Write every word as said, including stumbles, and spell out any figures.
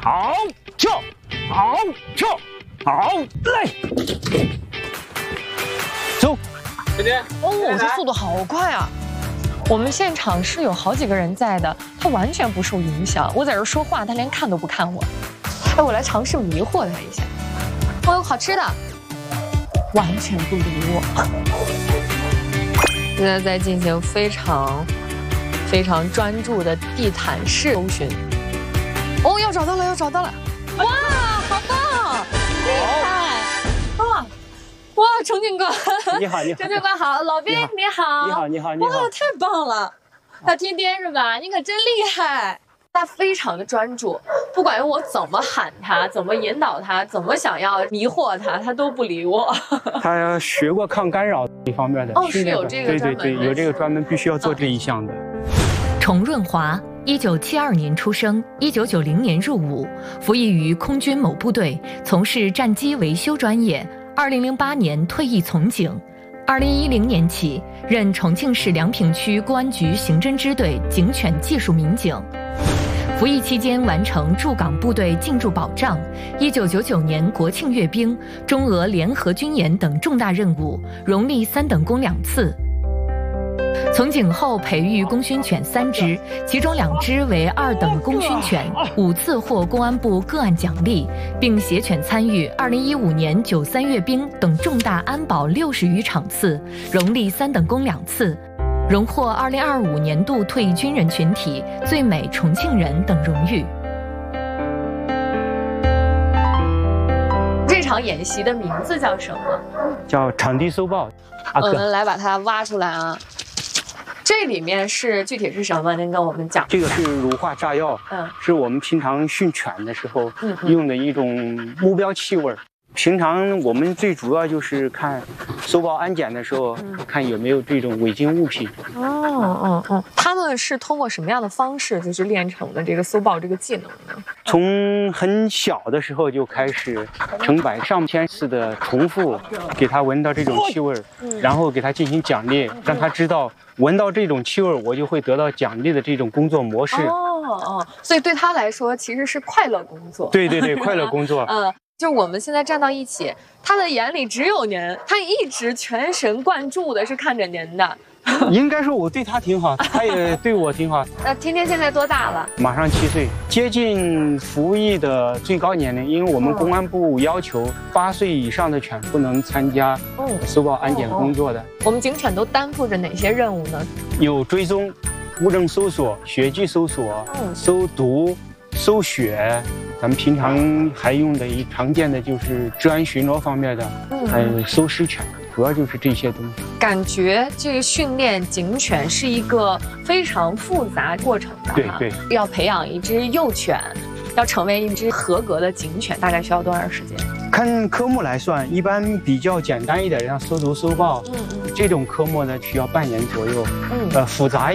好跳，好跳，好来，走。 姐姐， 哦，这速度好快啊！我们现场是有好几个人在的，他完全不受影响。我在这说话，他连看都不看我。哎，我来尝试迷惑他一下。哦，有好吃的，完全不理我。现在在进行非常非常专注的地毯式搜寻。哦，要找到了，要找到了！哇，好棒，厉害！哇！哇，程警官， 你好，你好， 程警官好，老兵你好， 你好，你好，你好， 哇，太棒了！大天天是吧？你可真厉害！他非常的专注，不管我怎么喊他，怎么引导他，怎么想要迷惑他，他都不理我。 他学过抗干扰这方面的哦， 训练， 是有这个对专门的对对，有这个专门必须要做这一项的。 崇润华，一九七二年出生，一九九零年入伍，服役于空军某部队，从事战机维修专业。二零零八年退役从警，二零一零年起任重庆市梁平区公安局刑侦支队警犬技术民警。服役期间完成驻港部队进驻保障，一九九九年国庆阅兵、中俄联合军演等重大任务，荣立三等功两次。从警后培育功勋犬三只，其中两只为二等功勋犬，五次获公安部个案奖励，并携犬参与二零一五年九三阅兵等重大安保六十余场次，荣立三等功两次，荣获二零二五年度退役军人群体最美重庆人等荣誉。 这场演习的名字叫什么？ 叫场地搜报。阿克， 我们来把它挖出来啊！这里面是具体是什么？您跟我们讲。 这个是乳化炸药， 嗯， 是我们平常训犬的时候嗯嗯用的一种目标气味。平常我们最主要就是看搜报安检的时候， 嗯看有没有这种违禁物品。 哦哦哦，他们是通过什么样的方式，就是练成的这个搜报这个技能呢？ 从很小的时候就开始成百上千次的重复，给他闻到这种气味，然后给他进行奖励，让他知道闻到这种气味我就会得到奖励的这种工作模式。 哦哦，所以对他来说其实是快乐工作。 对对对，快乐工作。 呃，就是我们现在站到一起，他的眼里只有您，他一直全神贯注的是看着您的。 应该说我对他挺好，他也对我挺好。 那天天现在多大了？ 马上七岁，接近服役的最高年龄，因为我们公安部要求八岁以上的犬不能参加搜报安检工作的。 我们警犬都担负着哪些任务呢？ 有追踪、物证搜索、血迹搜索、 嗯搜毒、搜血。咱们平常还用的一常见的就是治安巡逻方面的， 嗯还有搜尸犬，主要就是这些东西。 感觉这个训练警犬是一个非常复杂过程的， 对对， 要培养一只幼犬，要成为一只合格的警犬，大概需要多长时间？ 看科目来算，一般比较简单一点，像搜毒搜报， 嗯嗯这种科目呢需要半年左右。 嗯， 呃，复杂